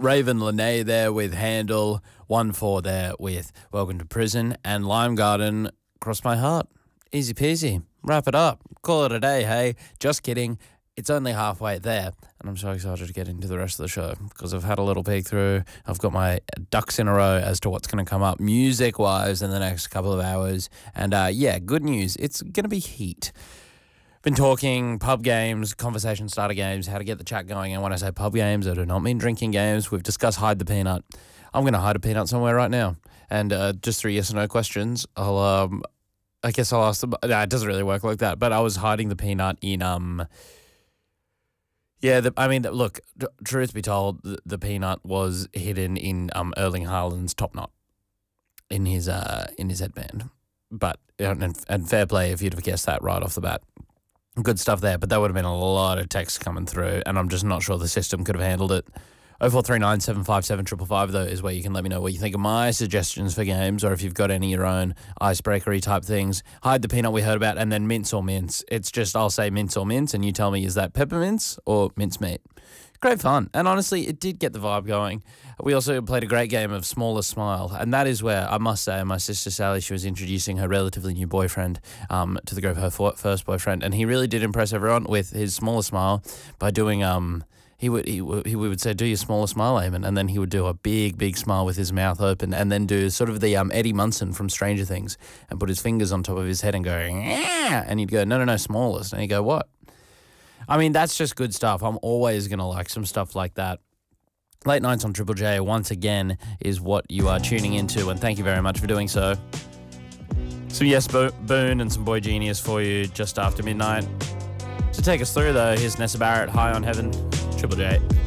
Raven Lene there with Handle, 1-4 there with Welcome to Prison, and Lime Garden, Cross My Heart. Easy peasy. Wrap it up. Call it a day, hey? Just kidding. It's only halfway there, and I'm so excited to get into the rest of the show because I've had a little peek through. I've got my ducks in a row as to what's going to come up music-wise in the next couple of hours. And, good news. It's going to be heat. Been talking pub games, conversation starter games, how to get the chat going. And when I say pub games, I do not mean drinking games. We've discussed Hide the Peanut. I'm going to hide a peanut somewhere right now. And just 3 yes or no questions. I guess I'll ask them. Nah, it doesn't really work like that. But I was hiding the peanut in look. Truth be told, the peanut was hidden in Erling Haaland's top knot in his headband. But and fair play if you'd have guessed that right off the bat. Good stuff there, but that would have been a lot of text coming through, and I'm just not sure the system could have handled it. 0439 757 555, though, is where you can let me know what you think of my suggestions for games, or if you've got any of your own icebreakery type things. Hide the Peanut we heard about, and then mince or mince. It's just I'll say mince or mince, and you tell me is that peppermints or mincemeat. Great fun, and honestly, it did get the vibe going. We also played a great game of Smallest Smile, and that is where, I must say, my sister Sally, she was introducing her relatively new boyfriend to the group, her first boyfriend, and he really did impress everyone with his Smallest Smile by doing, he would say, do your smallest smile, Eamon, and then he would do a big, big smile with his mouth open, and then do sort of the Eddie Munson from Stranger Things, and put his fingers on top of his head and go, yeah, and he'd go, no, smallest, and he'd go, what? I mean, that's just good stuff. I'm always going to like some stuff like that. Late Nights on Triple J, once again, is what you are tuning into, and thank you very much for doing so. Some Yes Boone and some Boy Genius for you just after midnight. To take us through, though, here's Nessa Barrett, High on Heaven, Triple J.